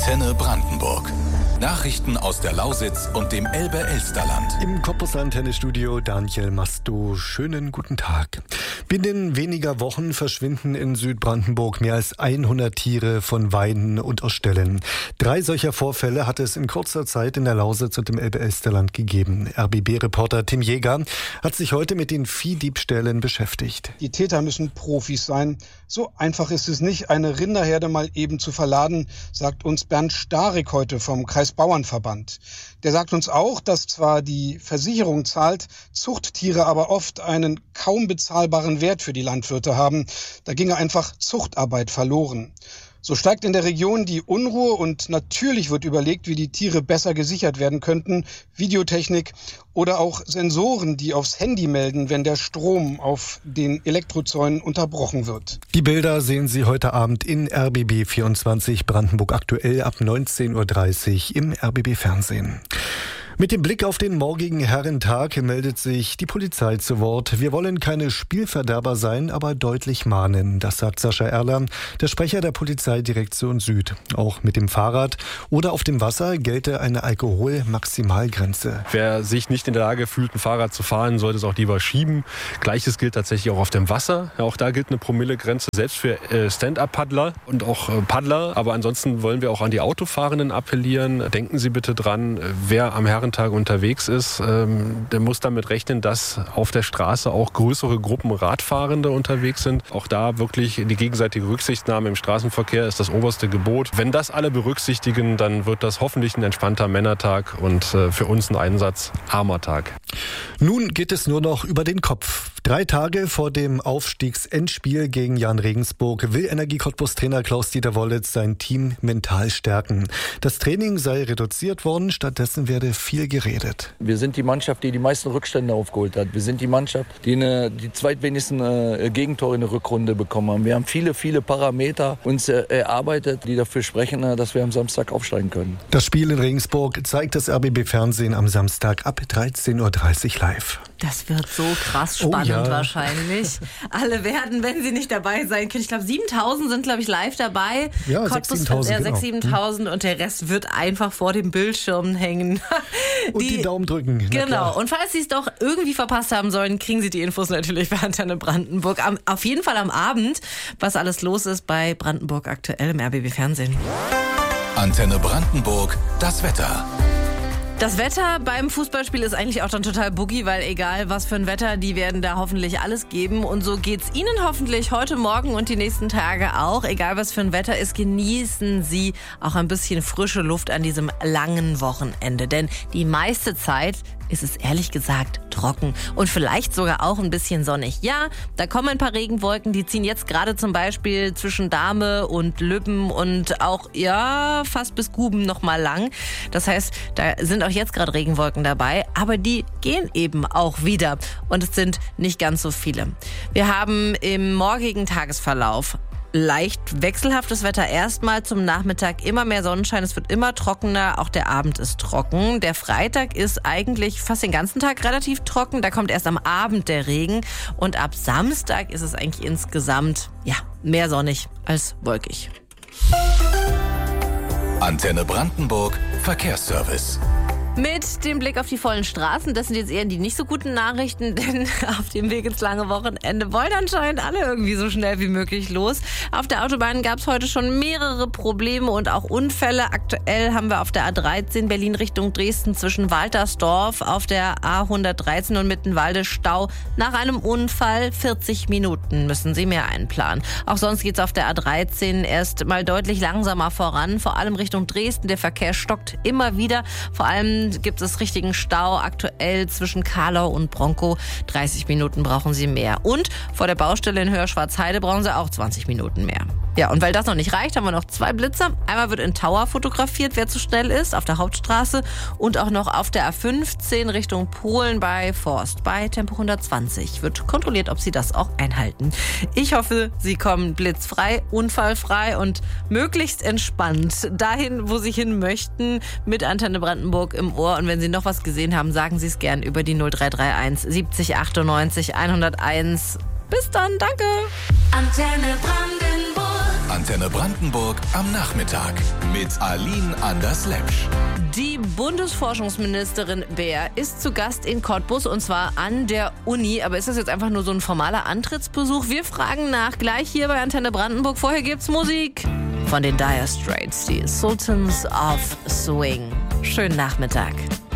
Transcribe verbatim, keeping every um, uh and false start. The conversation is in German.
Antenne Brandenburg. Nachrichten aus der Lausitz und dem Elbe-Elsterland. Im Cottbus-Antenne-Studio Daniel Masto. Schönen guten Tag. Binnen weniger Wochen verschwinden in Südbrandenburg mehr als hundert Tiere von Weiden und aus Ställen. Drei solcher Vorfälle hat es in kurzer Zeit in der Lausitz und im Elbe-Elsterland gegeben. R B B-Reporter Tim Jäger hat sich heute mit den Viehdiebstählen beschäftigt. Die Täter müssen Profis sein. So einfach ist es nicht, eine Rinderherde mal eben zu verladen, sagt uns Bernd Starik heute vom Kreisbauernverband. Der sagt uns auch, dass zwar die Versicherung zahlt, Zuchttiere aber oft einen kaum bezahlbaren Wert für die Landwirte haben. Da ginge einfach Zuchtarbeit verloren. So steigt in der Region die Unruhe und natürlich wird überlegt, wie die Tiere besser gesichert werden könnten. Videotechnik oder auch Sensoren, die aufs Handy melden, wenn der Strom auf den Elektrozäunen unterbrochen wird. Die Bilder sehen Sie heute Abend in R B B vierundzwanzig Brandenburg aktuell ab neunzehn Uhr dreißig im R B B Fernsehen. Mit dem Blick auf den morgigen Herrentag meldet sich die Polizei zu Wort. Wir wollen keine Spielverderber sein, aber deutlich mahnen. Das sagt Sascha Erler, der Sprecher der Polizeidirektion Süd. Auch mit dem Fahrrad oder auf dem Wasser gelte eine Alkoholmaximalgrenze. Wer sich nicht in der Lage fühlt, ein Fahrrad zu fahren, sollte es auch lieber schieben. Gleiches gilt tatsächlich auch auf dem Wasser. Ja, auch da gilt eine Promillegrenze, selbst für äh, Stand-up-Paddler und auch äh, Paddler. Aber ansonsten wollen wir auch an die Autofahrenden appellieren. Denken Sie bitte dran, wer am Herrentag unterwegs ist, ähm, der muss damit rechnen, dass auf der Straße auch größere Gruppen Radfahrende unterwegs sind. Auch da wirklich die gegenseitige Rücksichtnahme im Straßenverkehr ist das oberste Gebot. Wenn das alle berücksichtigen, dann wird das hoffentlich ein entspannter Männertag und äh, für uns ein einsatzarmer Tag. Nun geht es nur noch über den Kopf. Drei Tage vor dem Aufstiegsendspiel gegen Jan Regensburg will Energie-Cottbus-Trainer Klaus-Dieter Wollitz sein Team mental stärken. Das Training sei reduziert worden, stattdessen werde viel geredet. Wir sind die Mannschaft, die die meisten Rückstände aufgeholt hat. Wir sind die Mannschaft, die eine, die zweitwenigsten äh, Gegentore in der Rückrunde bekommen haben. Wir haben viele, viele Parameter uns äh, erarbeitet, die dafür sprechen, äh, dass wir am Samstag aufsteigen können. Das Spiel in Regensburg zeigt das R B B-Fernsehen am Samstag ab dreizehn Uhr dreißig live. Das wird so krass spannend oh, ja. wahrscheinlich. Alle werden, wenn sie nicht dabei sein können. Ich glaube, siebentausend sind, glaube ich, live dabei. Ja, sechstausend, siebentausend. Ja, sechstausend, siebentausend und der Rest wird einfach vor dem Bildschirm hängen. Und die, die Daumen drücken. Genau. Und falls Sie es doch irgendwie verpasst haben sollen, kriegen Sie die Infos natürlich bei Antenne Brandenburg. Am, auf jeden Fall am Abend, was alles los ist bei Brandenburg aktuell im R B B Fernsehen. Antenne Brandenburg, das Wetter. Das Wetter beim Fußballspiel ist eigentlich auch dann total boogie, weil egal was für ein Wetter, die werden da hoffentlich alles geben. Und so geht's Ihnen hoffentlich heute Morgen und die nächsten Tage auch. Egal was für ein Wetter ist, genießen Sie auch ein bisschen frische Luft an diesem langen Wochenende. Denn die meiste Zeit ist es ehrlich gesagt trocken und vielleicht sogar auch ein bisschen sonnig. Ja, da kommen ein paar Regenwolken, die ziehen jetzt gerade zum Beispiel zwischen Dahme und Lübben und auch, ja, fast bis Guben noch mal lang. Das heißt, da sind auch jetzt gerade Regenwolken dabei, aber die gehen eben auch wieder und es sind nicht ganz so viele. Wir haben im morgigen Tagesverlauf leicht wechselhaftes Wetter erstmal, zum Nachmittag immer mehr Sonnenschein, es wird immer trockener, auch der Abend ist trocken. Der Freitag ist eigentlich fast den ganzen Tag relativ trocken, da kommt erst am Abend der Regen und ab Samstag ist es eigentlich insgesamt ja, mehr sonnig als wolkig. Antenne Brandenburg, Verkehrsservice. Mit dem Blick auf die vollen Straßen, das sind jetzt eher die nicht so guten Nachrichten, denn auf dem Weg ins lange Wochenende wollen anscheinend alle irgendwie so schnell wie möglich los. Auf der Autobahn gab es heute schon mehrere Probleme und auch Unfälle. Aktuell haben wir auf der A dreizehn Berlin Richtung Dresden zwischen Waltersdorf auf der A hundertdreizehn und Mittenwalde Stau. Nach einem Unfall vierzig Minuten müssen Sie mehr einplanen. Auch sonst geht es auf der A dreizehn erst mal deutlich langsamer voran, vor allem Richtung Dresden. Der Verkehr stockt immer wieder, vor allem gibt es richtigen Stau aktuell zwischen Karlau und Bronkow. dreißig Minuten brauchen Sie mehr. Und vor der Baustelle in Höher-Schwarzheide brauchen Sie auch zwanzig Minuten mehr. Ja, und weil das noch nicht reicht, haben wir noch zwei Blitzer. Einmal wird in Tauer fotografiert, wer zu schnell ist, auf der Hauptstraße. Und auch noch auf der A fünfzehn Richtung Polen bei Forst. Bei Tempo hundertzwanzig wird kontrolliert, ob Sie das auch einhalten. Ich hoffe, Sie kommen blitzfrei, unfallfrei und möglichst entspannt dahin, wo Sie hin möchten, mit Antenne Brandenburg im Ohr. Und wenn Sie noch was gesehen haben, sagen Sie es gern über die null drei drei eins siebzig achtundneunzig hunderteins. Bis dann, danke. Antenne Brandenburg. Antenne Brandenburg am Nachmittag mit Aline Anders-Lepsch. Die Bundesforschungsministerin Beer ist zu Gast in Cottbus und zwar an der Uni. Aber ist das jetzt einfach nur so ein formaler Antrittsbesuch? Wir fragen nach gleich hier bei Antenne Brandenburg. Vorher gibt's Musik von den Dire Straits, die Sultans of Swing. Schönen Nachmittag.